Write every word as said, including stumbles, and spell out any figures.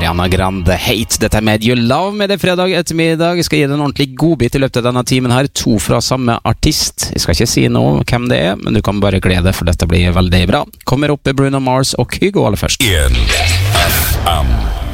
Ariana Grande, Hate. Dette er Made You Love med det fredag ettermiddag. Jeg skal gi deg en ordentlig godbit i løpet av denne timen her. To fra samme artist. Jeg skal ikke si noe hvem det er, men du kan bare glede deg, for dette blir veldig bra. Kommer opp Bruno Mars og Kygo aller først. En F M